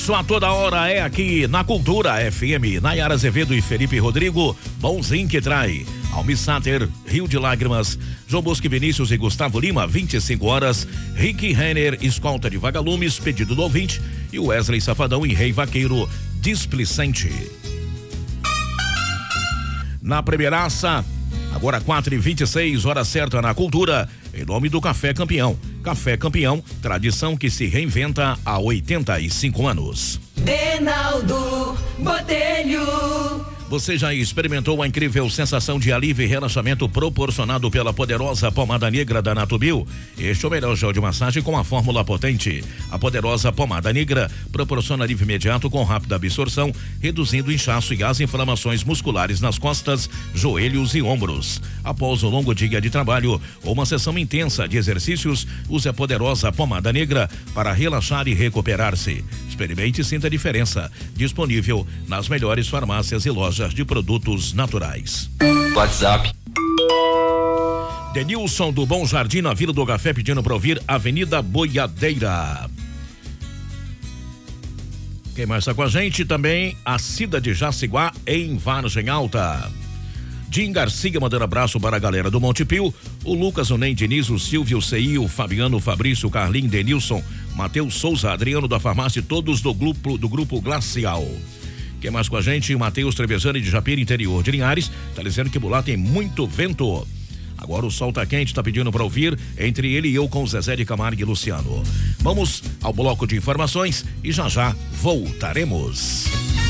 A toda hora é aqui na Cultura FM. Nayara Azevedo e Felipe Rodrigo, bonzinho que trai. Almissater, Rio de Lágrimas, João Bosco Vinícius e Gustavo Lima, 25 horas. Rick Renner, Escolta de Vagalumes, pedido do ouvinte. E Wesley Safadão e Rei Vaqueiro, Displicente. Na primeiraça, agora 4h26, hora certa na Cultura, em nome do Café Campeão. Café Campeão, tradição que se reinventa há 85 anos. Reinaldo Botelho. Você já experimentou a incrível sensação de alívio e relaxamento proporcionado pela poderosa pomada negra da Natubio? Este é o melhor gel de massagem com a fórmula potente. A poderosa pomada negra proporciona alívio imediato com rápida absorção, reduzindo o inchaço e as inflamações musculares nas costas, joelhos e ombros. Após um longo dia de trabalho ou uma sessão intensa de exercícios, use a poderosa pomada negra para relaxar e recuperar-se. Experimente e sinta a diferença. Disponível nas melhores farmácias e lojas de produtos naturais. WhatsApp. Denilson do Bom Jardim, na Vila do Café, pedindo para ouvir Avenida Boiadeira. Quem mais está com a gente também? A Cida de Jaciguá, em Vargem Alta. Jim Garcia mandando abraço para a galera do Monte Pio. O Lucas, o Ney Diniz, o Silvio, o CI, o Fabiano, o Fabrício, o Carlinho, Denilson, Matheus Souza, Adriano da Farmácia, todos do grupo Glacial. Quem mais com a gente? O Matheus Trevezani de Japira, interior de Linhares, tá dizendo que por lá tem muito vento. Agora o sol tá quente, tá pedindo para ouvir Entre Ele e Eu com Zezé de Camargo e Luciano. Vamos ao bloco de informações e já voltaremos.